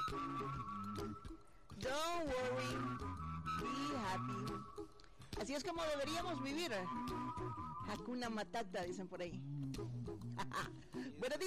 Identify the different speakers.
Speaker 1: Don't worry, be happy. Así es como deberíamos vivir. Hakuna Matata, dicen por ahí. Buenos días.